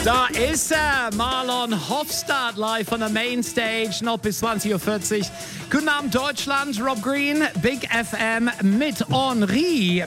Da ist er, Marlon Hofstadt, live von der Mainstage, noch bis 20.40 Uhr. Guten Abend Deutschland, Rob Green, Big FM mit Henri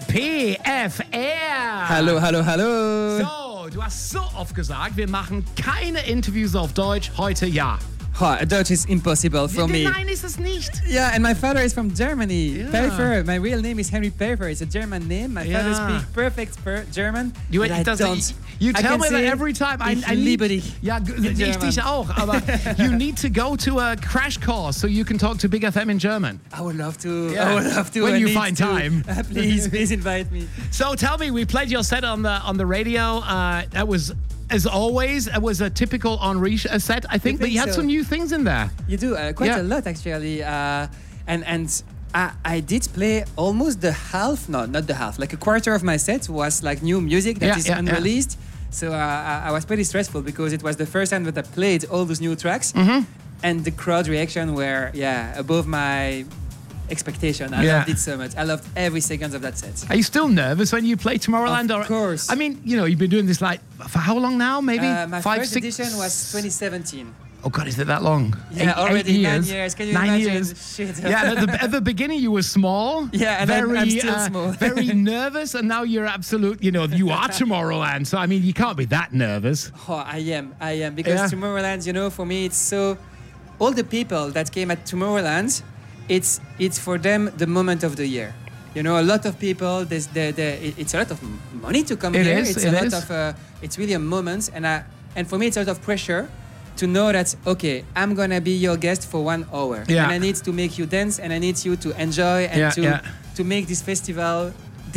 PFR. Hallo, hallo, hallo. So, du hast so oft gesagt, wir machen keine Interviews auf Deutsch, heute ja. Dutch is impossible for me. Nein, ist es nicht. Yeah, and my father is from Germany. Yeah. Pfeiffer. My real name is Henry Pfeiffer. It's a German name. My father speaks perfect German. You tell me that every time. Ich liebe dich. Ja, ich dich auch. Aber you need to go to a crash course so you can talk to Big FM in German. I would love to. Yeah. I would love to. When you find time. Please invite me. So tell me, we played your set on the radio. That was, as always, it was a typical Henri set, I think, but you had some new things in there. You do quite a lot, actually, and I did play almost the half, no, not the half, like a quarter of my set was like new music that is unreleased. So I was pretty stressful because it was the first time that I played all those new tracks, and the crowd reaction were above my expectation. I loved it so much. I loved every second of that set. Are you still nervous when you play Tomorrowland? Of course. I mean, you know, you've been doing this like for how long now? Maybe my first edition was 2017. Oh God, is it that long? Yeah, already 9 years. years. Can you 9 imagine? years. Shit. Yeah, at the beginning you were small. Yeah, and I'm still small. Very nervous, and now you're absolute. You know, you are Tomorrowland. So I mean, you can't be that nervous. Oh, I am because Tomorrowland. You know, for me, it's so. All the people that came at Tomorrowland, it's for them the moment of the year. You know, a lot of people. It's a lot of money to come here. It's really a moment, and for me, it's a lot of pressure to know that, okay, I'm gonna be your guest for 1 hour, and I need to make you dance, and I need you to enjoy and to make this festival.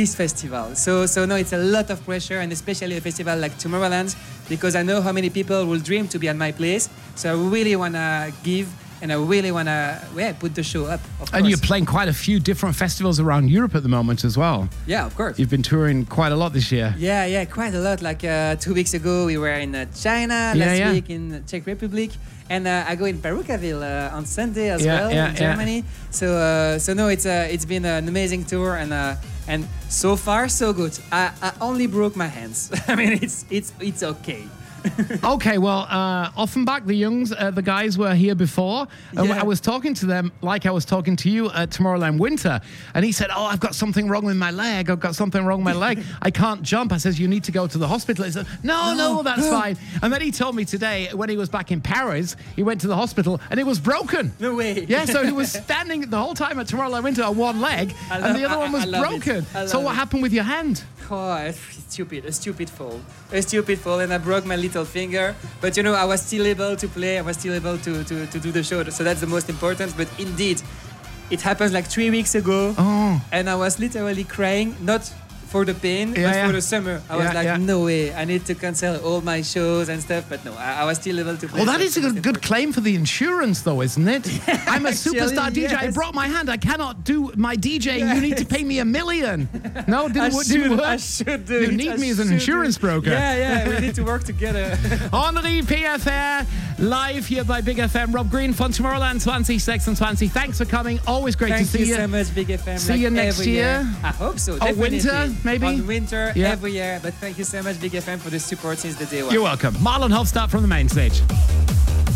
So no, it's a lot of pressure, and especially a festival like Tomorrowland, because I know how many people will dream to be at my place. So I really wanna give, and I really wanna put the show up. Of and course. you're playing quite a few different festivals around Europe at the moment as well. Yeah, of course. You've been touring quite a lot this year. Yeah, quite a lot. Like 2 weeks ago, we were in China. Last week in Czech Republic. And I go in Perucaville on Sunday as well in Germany. So no, it's been an amazing tour, and so far so good. I only broke my hands. I mean, it's okay. Okay, well, Offenbach, the Youngs, the guys were here before. I was talking to them like I was talking to you at Tomorrowland Winter. And he said, I've got something wrong with my leg. I can't jump. I says, you need to go to the hospital. He said, no, that's fine. And then he told me today, when he was back in Paris, he went to the hospital and it was broken. No way. Yeah, so he was standing the whole time at Tomorrowland Winter on one leg, and the other one was broken. So what happened with your hand? Oh, it's stupid. A stupid fall, and I broke my little finger. But you know, I was still able to play. I was still able to do the show. So that's the most important. But indeed, it happened like 3 weeks ago, and I was literally crying, not for the pain, but for the summer. I was like, no way, I need to cancel all my shows and stuff. But no, I was still able to play. Well, that is a good claim for the insurance, though, isn't it? I'm a superstar DJ. I broke my hand. I cannot do my DJing. You need to pay me $1 million. No, didn't work. I should do You it. need me as an insurance broker. Yeah, we need to work together. Henri PFR, live here by Big FM. Rob Green von Tomorrowland 2026. Thanks for coming. Always great to see you. Thank you so much, Big FM. See you next year. I hope so. Oh, winter, maybe? On winter, every year. But thank you so much, Big FM, for the support since the day one. You're welcome. Marlon Hofstadt from the Mainstage.